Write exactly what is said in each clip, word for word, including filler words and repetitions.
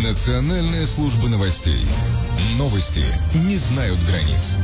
Национальная служба новостей. Новости не знают границ.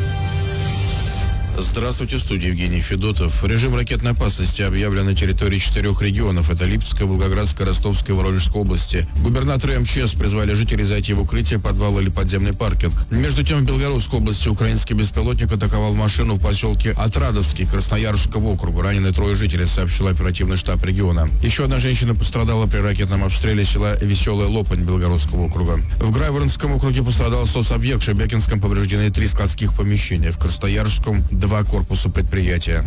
Здравствуйте, в студии Евгений Федотов. Режим ракетной опасности объявлен на территории четырех регионов. Это Липецкая, Волгоградская, Ростовская и Воронежская области. Губернаторы МЧС призвали жителей зайти в укрытие, подвал или подземный паркинг. Между тем, в Белгородской области украинский беспилотник атаковал машину в поселке Отрадовский Красноярского округа. Ранены трое жителей, сообщил оперативный штаб региона. Еще одна женщина пострадала при ракетном обстреле села Веселая Лопань Белгородского округа. В Грайворонском округе пострадал соцобъект, в Шебекинском повреждены три складских помещения. В Красноярском два корпуса предприятия.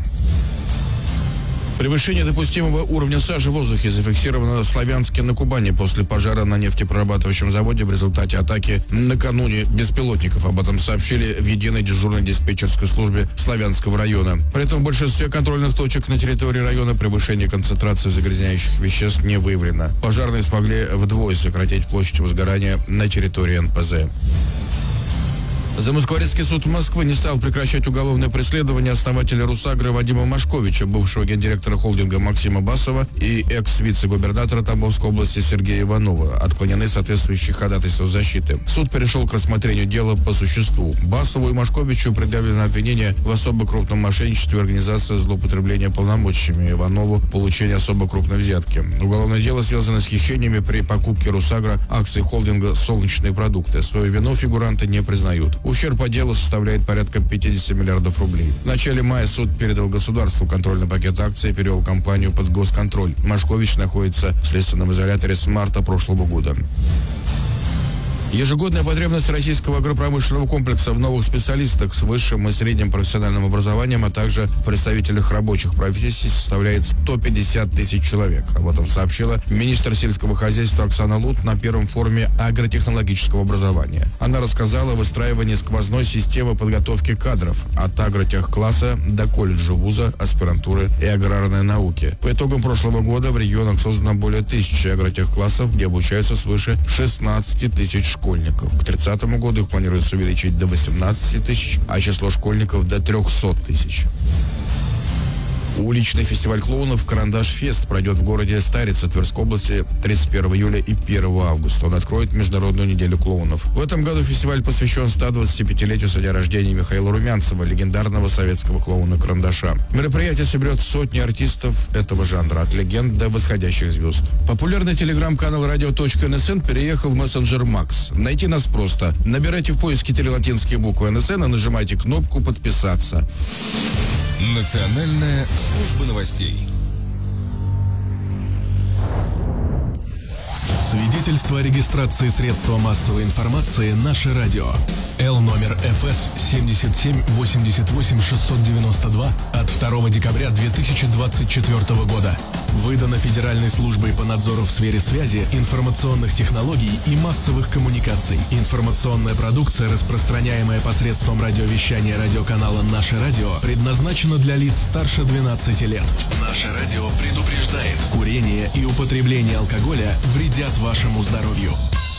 Превышение допустимого уровня сажи в воздухе зафиксировано в Славянске на Кубани после пожара на нефтеперерабатывающем заводе в результате атаки накануне беспилотников. Об этом сообщили в единой дежурной диспетчерской службе Славянского района. При этом в большинстве контрольных точек на территории района превышение концентрации загрязняющих веществ не выявлено. Пожарные смогли вдвое сократить площадь возгорания на территории эн пэ зэ. Замоскворецкий суд Москвы не стал прекращать уголовное преследование основателя Русагры Вадима Машковича, бывшего гендиректора холдинга Максима Басова и экс-вице-губернатора Тамбовской области Сергея Иванова. Отклонены соответствующие ходатайства защиты. Суд перешел к рассмотрению дела по существу. Басову и Машковичу предъявлено обвинение в особо крупном мошенничестве и организации злоупотребления полномочиями, Иванову получение особо крупной взятки. Уголовное дело связано с хищениями при покупке Русагра акций холдинга «Солнечные продукты». Свою вину фигуранты не признают. Ущерб по делу составляет порядка пятьдесят миллиардов рублей. В начале мая суд передал государству контрольный пакет акций и перевел компанию под госконтроль. Машкович находится в следственном изоляторе с марта прошлого года. Ежегодная потребность российского агропромышленного комплекса в новых специалистах с высшим и средним профессиональным образованием, а также представителях рабочих профессий составляет сто пятьдесят тысяч человек. Об этом сообщила министр сельского хозяйства Оксана Лут на первом форуме агротехнологического образования. Она рассказала о выстраивании сквозной системы подготовки кадров от агротехкласса до колледжа, вуза, аспирантуры и аграрной науки. По итогам прошлого года в регионах создано более тысячи агротехклассов, где обучаются свыше шестнадцати тысяч школьников. К тридцатому году их планируется увеличить до восемнадцати тысяч, а число школьников до трехсот тысяч. Уличный фестиваль клоунов «Карандаш-фест» пройдет в городе Старица Тверской области тридцать первого июля и первого августа. Он откроет Международную неделю клоунов. В этом году фестиваль посвящен ста двадцатипятилетию со дня рождения Михаила Румянцева, легендарного советского клоуна-карандаша. Мероприятие соберет сотни артистов этого жанра, от легенд до восходящих звезд. Популярный телеграм-канал радио точка эн эс эн переехал в мессенджер Макс. Найти нас просто. Набирайте в поиске три латинские буквы эн эс эн и нажимайте кнопку «Подписаться». Национальная служба новостей. Свидетельство о регистрации средства массовой информации «Наше радио». Л номер эф эс семьдесят семь восемьдесят восемь шестьсот девяносто два от второго декабря две тысячи двадцать четвёртого года. Выдано Федеральной службой по надзору в сфере связи, информационных технологий и массовых коммуникаций. Информационная продукция, распространяемая посредством радиовещания радиоканала «Наше радио», предназначена для лиц старше двенадцати лет. «Наше радио» предупреждает: курение и употребление алкоголя вредят вашему здоровью.